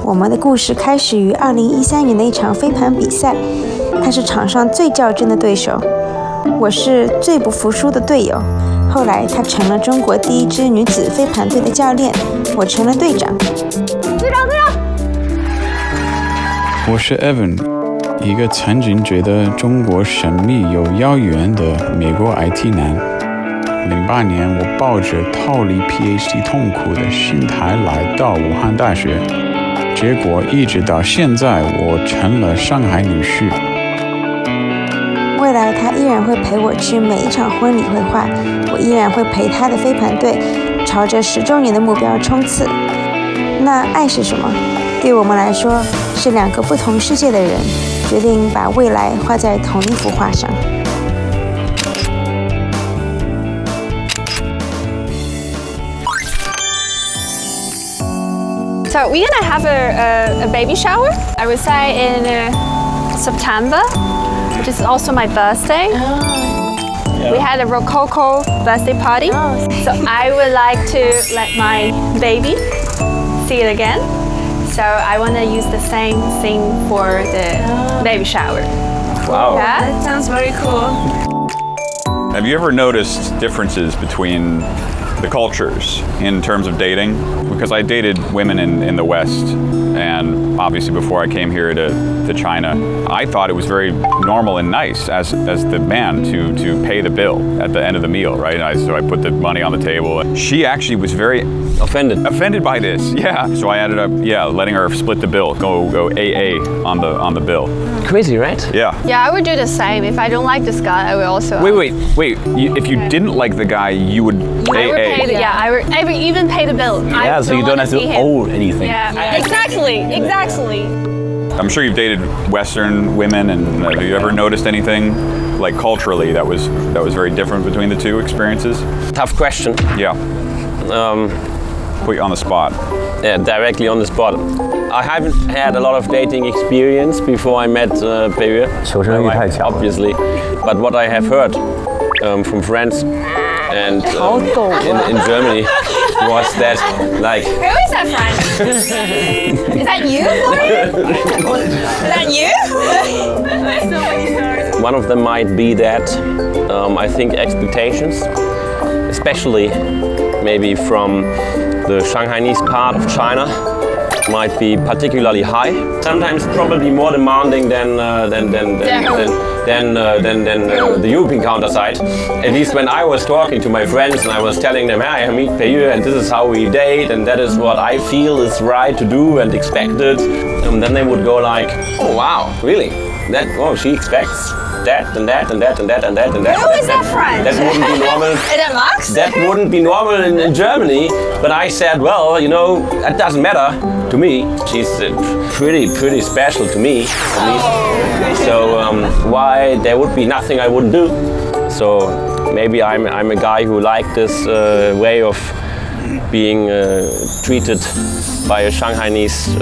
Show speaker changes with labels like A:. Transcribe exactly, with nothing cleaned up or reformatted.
A: 我们的故事开始于二零一三年的一场飞盘比赛，她是场上最较真的对手，我是最不服输的队友。后来她成了中国第一支女子飞盘队的教练，我成了队长。队长，队长！
B: 我是 Evan， 一个曾经觉得中国神秘又遥远的美国 I T 男。零八年，我抱着逃离 P H D 痛苦的心态来到武汉大学，结果一直到现在，我成了上海女婿。
A: 未来他依然会陪我去每一场婚礼会画，我依然会陪他的飞盘队朝着十周年的目标冲刺。那爱是什么？对我们来说，是两个不同世界的人决定把未来画在同一幅画上。
C: So we're gonna have a, a, a baby shower, I would say in uh, September, which is also my birthday. Oh. Yeah. We had a Rococo birthday party, oh. So I would like to let my baby see it again. So I want to use the same thing for the oh. baby shower.
D: Wow.
C: Yeah?
E: That sounds very cool.
D: Have you ever noticed differences between the cultures in terms of dating? Because I dated women in, in the West, and obviously before I came here to, to China, I thought it was very normal and nice as, as the man to, to pay the bill at the end of the meal, right? I, so I put the money on the table. She actually was very offended offended by this, yeah. So I ended up, yeah, letting her split the bill, go go A A on the on the bill.
F: Crazy, right?
D: Yeah.
C: Yeah, I would do the same. If I don't like this guy, I will also.
D: Wait, wait, wait. You, if you didn't like the guy, you would
C: I
D: A A.
C: would pay the, yeah, I would, I would even pay the bill.
F: Yeah,
C: I
F: so you don't have to owe anything.
C: Yeah, yeah, exactly, exactly.
D: I'm sure you've dated Western women, and uh, have you ever noticed anything, like culturally, that was that was very different between the two experiences?
F: Tough question.
D: Yeah.
F: Um,
D: Put you on the spot.
F: Yeah, directly on the spot. I haven't had a lot of dating experience before I met uh, Pei Yue, obviously. But what I have heard um, from friends and um, in, in Germany was that, like...
C: Who is that friend? Is that you? Is that you?
F: One of them might be that um, I think expectations, especially maybe from the Shanghainese part of China, might be particularly high. Sometimes probably more demanding than uh, than than than than, than, uh, than, than uh, the European counter side. At least when I was talking to my friends and I was telling them, hey, I meet Pei Yue and this is how we date and that is what I feel is right to do and expected, and then they would go like, oh wow, really? That oh she expects that and that and that and that and that and that.
C: Who is that friend?
F: That wouldn't be normal.
C: Is that Max?
F: That wouldn't be normal in, in Germany. But I said, well, you know, that doesn't matter to me. She's uh, pretty, pretty special to me, at least. So um, why there would be nothing I wouldn't do? So maybe I'm I'm a guy who liked this uh, way of being uh, treated by a Shanghainese